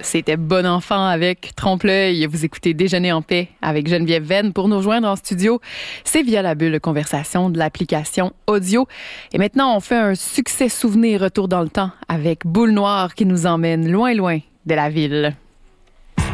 C'était Bon Enfant avec Trompe-l'œil. Vous écoutez Déjeuner en paix avec Geneviève Venn. Pour nous rejoindre en studio, c'est via la bulle de conversation de l'application audio. Et maintenant, on fait un succès souvenir retour dans le temps avec Boule Noire qui nous emmène loin, loin de la ville.